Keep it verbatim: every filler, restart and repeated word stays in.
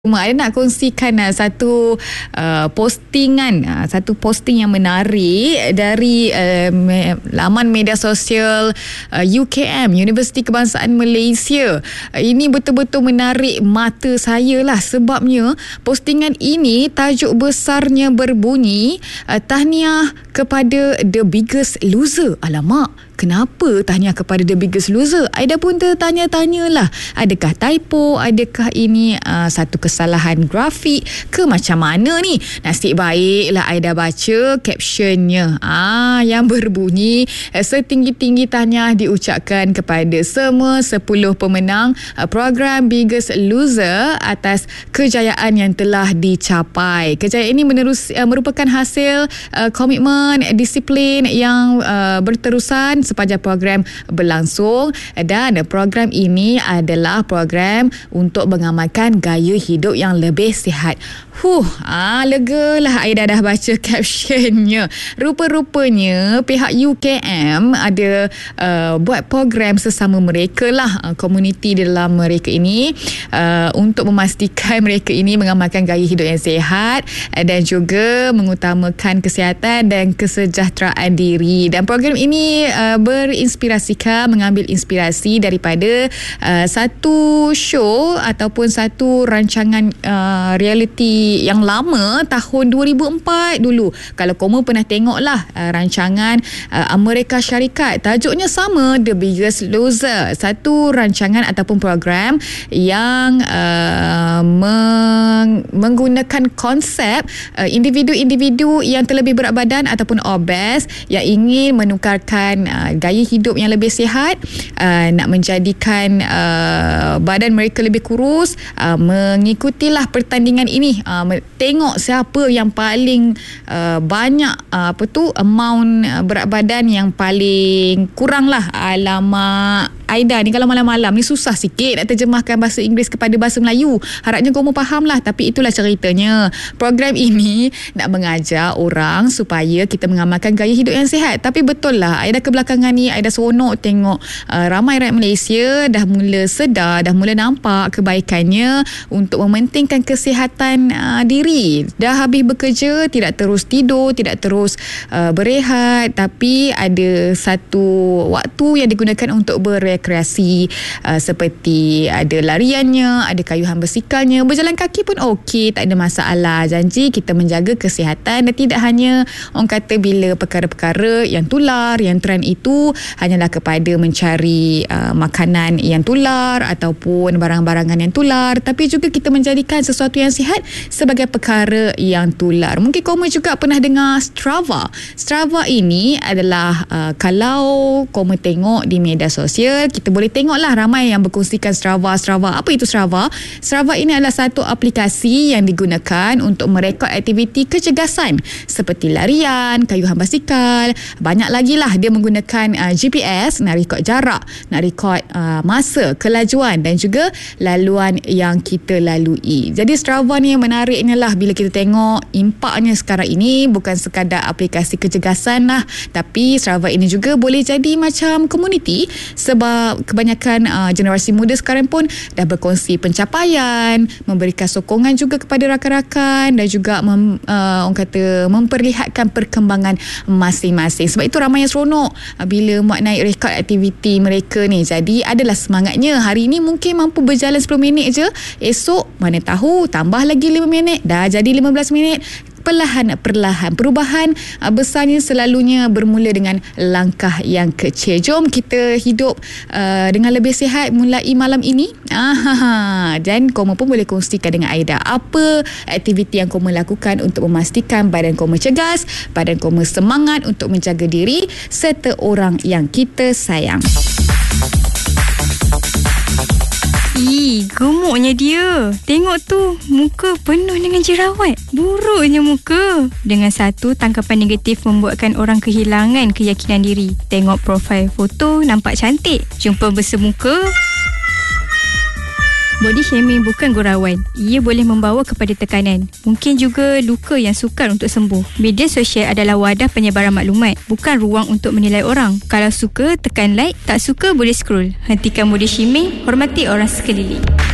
Saya nak kongsikan uh, satu uh, postingan, uh, satu posting yang menarik dari uh, me- laman media sosial uh, U K M, Universiti Kebangsaan Malaysia. Uh, ini betul-betul menarik mata saya lah, sebabnya postingan ini tajuk besarnya berbunyi uh, tahniah kepada The Biggest Loser. Alamak, kenapa tahniah kepada The Biggest Loser? Aida pun tertanya-tanyalah, adakah typo, adakah ini uh, satu kesalahan grafik ke macam mana ni? Nasib baiklah Aida baca captionnya ah, yang berbunyi setinggi-tinggi tahniah diucapkan kepada semua sepuluh pemenang uh, program Biggest Loser atas kejayaan yang telah dicapai. Kejayaan ini menerus, uh, merupakan hasil uh, komitmen disiplin yang uh, berterusan sepanjang program berlangsung, dan program ini adalah program untuk mengamalkan gaya hidup yang lebih sihat. Huh, ah, lega lah Aida dah baca captionnya. Rupa-rupanya pihak U K M ada uh, buat program sesama mereka lah, uh, komuniti di dalam mereka ini, uh, untuk memastikan mereka ini mengamalkan gaya hidup yang sihat uh, dan juga mengutamakan kesihatan dan kesejahteraan diri. Dan program ini uh, berinspirasikan, mengambil inspirasi daripada uh, satu show ataupun satu rancangan uh, reality yang lama tahun dua ribu empat dulu. Kalau kamu pernah tengok lah uh, rancangan uh, Amerika Syarikat, tajuknya sama, The Biggest Loser. Satu rancangan ataupun program yang uh, meng- menggunakan konsep uh, individu-individu yang terlebih berat badan ataupun obes yang ingin menukarkan uh, gaya hidup yang lebih sihat, uh, nak menjadikan uh, badan mereka lebih kurus, uh, mengikutilah pertandingan ini, uh, tengok siapa yang paling uh, banyak uh, apa tu amount uh, berat badan yang paling kurang lah. Alamak Aida ni kalau malam-malam ni susah sikit nak terjemahkan bahasa Inggeris kepada bahasa Melayu. Harapnya kamu faham lah, tapi itulah ceritanya. Program ini nak mengajar orang supaya kita mengamalkan gaya hidup yang sihat. Tapi betul lah, Aida kebelakangan ni Aida seronok tengok uh, ramai rakyat Malaysia dah mula sedar, dah mula nampak kebaikannya untuk mementingkan kesihatan uh, diri. Dah habis bekerja, tidak terus tidur, tidak terus uh, berehat, tapi ada satu waktu yang digunakan untuk berekreasi, uh, seperti ada lariannya, ada kayuhan bersikalnya, berjalan kaki pun okey, tak ada masalah. Janji kita menjaga kesihatan, dan tidak hanya orang kata bila perkara-perkara yang tular, yang trend itu hanyalah kepada mencari uh, makanan yang tular ataupun barang-barangan yang tular, tapi juga kita menjadikan sesuatu yang sihat sebagai perkara yang tular. Mungkin kamu juga pernah dengar Strava. Strava ini adalah uh, kalau kamu tengok di media sosial, kita boleh tengoklah ramai yang berkongsikan Strava. Strava, apa itu Strava? Strava ini adalah satu aplikasi yang digunakan untuk merekod aktiviti kecergasan seperti larian, kayuhan basikal. Banyak lagi lah, dia menggunakan uh, G P S nak rekod jarak, nak rekod uh, masa, kelajuan dan juga laluan yang kita lalui. Jadi Strava ni yang menariknya lah, bila kita tengok impaknya sekarang ini bukan sekadar aplikasi kecergasan lah, tapi Strava ini juga boleh jadi macam komuniti, sebab kebanyakan uh, generasi muda sekarang pun dah berkongsi pencapaian, memberikan sokongan juga kepada rakan-rakan dan juga mem, uh, orang kata memperlihatkan perkembangan masing-masing. Sebab itu ramai yang seronok uh, bila muat naik rekod aktiviti mereka ni. Jadi adalah semangatnya. Hari ini mungkin mampu berjalan sepuluh minit je, esok mana tahu tambah lagi lima minit, dah jadi lima belas minit. Perlahan-perlahan perubahan uh, besarnya selalunya bermula dengan langkah yang kecil. Jom kita hidup uh, dengan lebih sihat mulai malam ini. Ah, dan kamu pun boleh kongsikan dengan Aida apa aktiviti yang kamu lakukan untuk memastikan badan kamu cergas, badan kamu semangat untuk menjaga diri serta orang yang kita sayang. Ih, gemuknya dia. Tengok tu, muka penuh dengan jerawat. Buruknya muka. Dengan satu tangkapan negatif membuatkan orang kehilangan keyakinan diri. Tengok profil foto, nampak cantik. Jumpa bersemuka, body shaming bukan gurauan. Ia boleh membawa kepada tekanan. Mungkin juga luka yang sukar untuk sembuh. Media sosial adalah wadah penyebaran maklumat, bukan ruang untuk menilai orang. Kalau suka, tekan like. Tak suka, boleh scroll. Hentikan body shaming, hormati orang sekeliling.